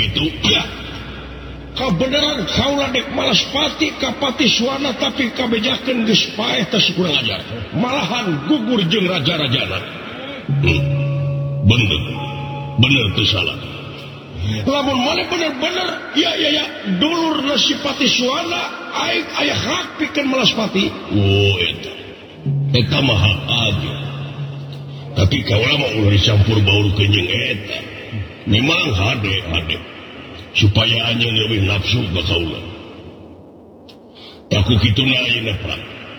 gitu ya kebenaran kaula dek Malaspati kapati suana tapi kabejakeun geus paeh teh kurang ajar malahan gugur jeung raja-rajana bener teu salah lamun maneh bener ya dulur nasipati suana aing aya hak pikeun Malaspati eta mah hak aja tapi kaula mah ulah dicampur baurkeun jeung eta memang hade supaya anjeun leuwih nafsu ka kaula aku kituna ayeuna Pak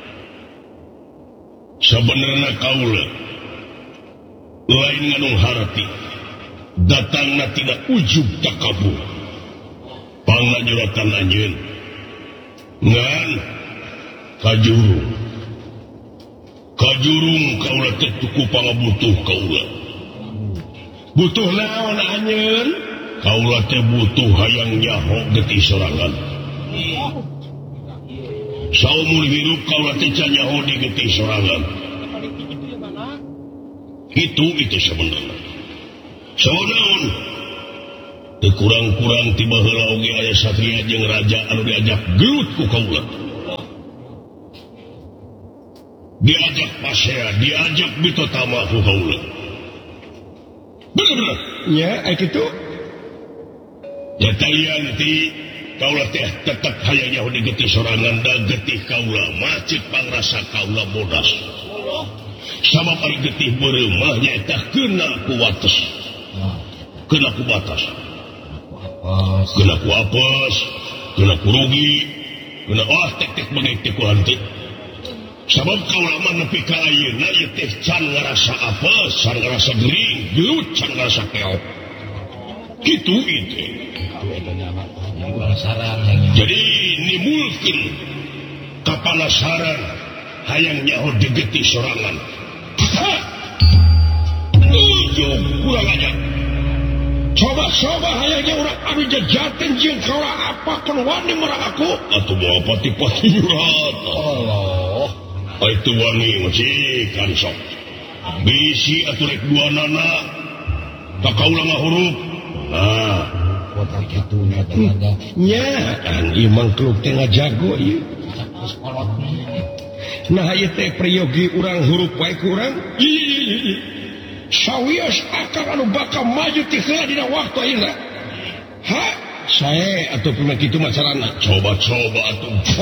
sabenerna kaula lain nganung harti datangna tina ujub takabur pangajuratan anjeun ngan kajurung kaula teh tuku pangabutuh kaula butuh naon anjeun kaula teh butuh hayang nyaho getih sorangan saumur hidup kaula teh can nyaho di getih sorangan itu sebenarnya saonaon teu kurang-kurang tiba heula oge aya satria jeung raja anu diajak gelut ku kaula diajak pasea diajak bitotama ku kaula bener nya aya kitu ya talian ti kaula teh tetep hayang nyaho di getih sorangan da getih kaula macet pangrasa kaula bodas sama pari getih beureum mah nyaeta kena ku wates kena ku batas kena ku apes kena ku rugi kena tek begitu ku henteu sabab kaula mah nepi ka ayeuna ieu teh can ngarasa apes can ngarasa gering gelut can ngarasa keok kitu itu jadi nimulkeun kapanasaran hayang nyaho di getih sorangan kurang ajar coba hayangnya urang anu jajaten jeung kaula apa wani merang aku atuh moal pati-pati nyurat Allah itu wani majikan sok bisi atuh rek duanana ka kaula ngahurup kota kitu nya ieu mangkluk teh ngajago ieu nah ieu teh priyogi urang hurup wae ku urang sawios akal anu bakal maju ti heula dina waktu ayeuna sae atuh pina kitu macarana coba atuh